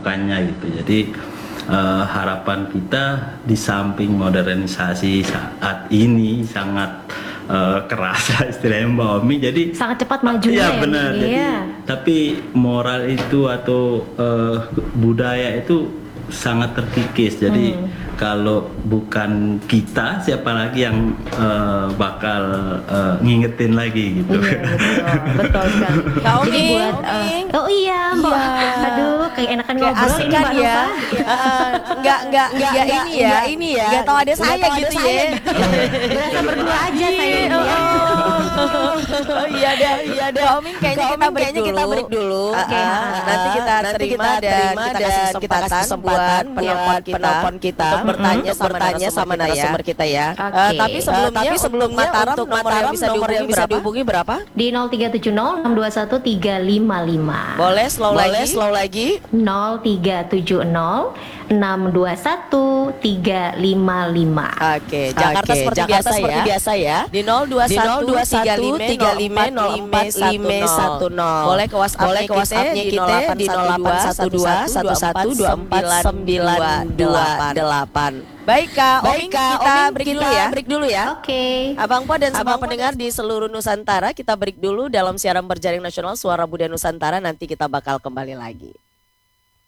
menemukannya gitu. Jadi harapan kita di samping modernisasi saat ini sangat kerasa istilahnya Mbak Omi, jadi sangat cepat majunya ya benar. Iya. Jadi tapi moral itu atau budaya itu sangat terkikis. Jadi kalau bukan kita, siapa lagi yang bakal ngingetin lagi gitu. Iya, betul sekali. Kak Jadi Omi, buat oh iya Mbak, aduh kayak enakan kayak ngobrol asik ini kan Mbak ya. Nova. Enggak ini ya. Enggak tahu ada saya gitu ya. Berasa berdua aja saya ini ya. Oh iya deh. Kak Omi kayaknya kita break dulu. Oke. Nanti kita terima dan kita kasih kesempatan buat penelpon kita untuk bertanya sama narasumber kita ya. Oke. Tapi sebelumnya Mataram untuk nomor yang bisa dihubungi berapa? Di 0370 621 355. Boleh slow lagi. 0370 621 355. Oke, Jakarta seperti biasa ya. Di 021 35 04 510. Boleh ke WhatsApp-nya kita di 0812 11 24 928. Baik Kak Omi, kita break dulu ya. Oke. Abang Po dan semua pendengar di seluruh Nusantara, kita break dulu dalam siaran berjaring nasional Suara Budaya Nusantara. Nanti kita bakal kembali lagi.